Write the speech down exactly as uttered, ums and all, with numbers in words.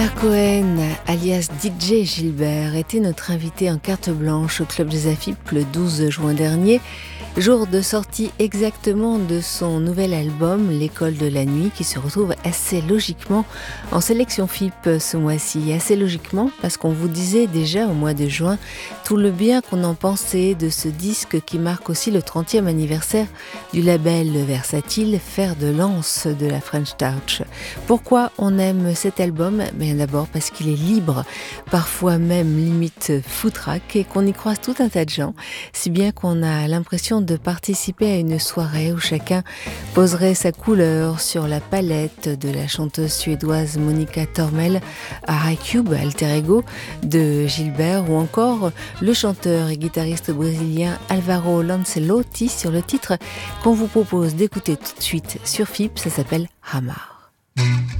Cohen, alias D J Gilbert, était notre invité en carte blanche au Club des A F I P le douze juin dernier, jour de sortie exactement de son nouvel album L'école de la nuit, qui se retrouve assez logiquement en sélection F I P ce mois-ci. Assez logiquement parce qu'on vous disait déjà au mois de juin tout le bien qu'on en pensait de ce disque qui marque aussi le trentième anniversaire du label versatile Fer de lance de la French Touch. Pourquoi on aime cet album ? Bien d'abord parce qu'il est libre, parfois même limite foutraque, et qu'on y croise tout un tas de gens, si bien qu'on a l'impression de participer à une soirée où chacun poserait sa couleur sur la palette de la chanteuse suédoise Monica Tormel à iCube, alter ego de Gilbert, ou encore le chanteur et guitariste brésilien Alvaro Lancelotti sur le titre qu'on vous propose d'écouter tout de suite sur F I P, ça s'appelle Hamar.